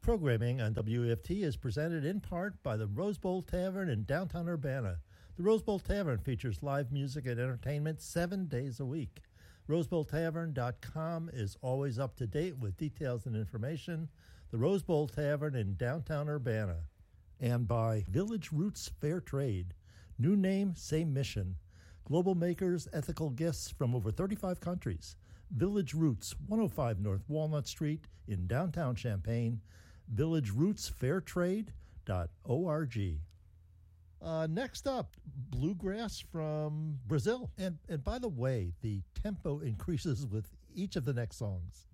Programming on WFT is presented in part by the Rose Bowl Tavern in downtown Urbana. The Rose Bowl Tavern features live music and entertainment 7 days a week. RosebowlTavern.com is always up to date with details and information. The Rose Bowl Tavern in downtown Urbana. And by Village Roots Fair Trade. New name, same mission. Global makers, ethical gifts from over 35 countries. Village Roots, 105 North Walnut Street in downtown Champaign. VillageRootsFairTrade.org. Next up, bluegrass from Brazil. And by the way, the tempo increases with each of the next songs.